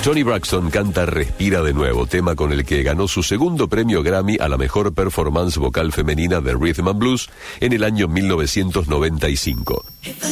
Toni Braxton canta Respira de nuevo, tema con el que ganó su segundo premio Grammy a la mejor performance vocal femenina de Rhythm and Blues en el año 1995.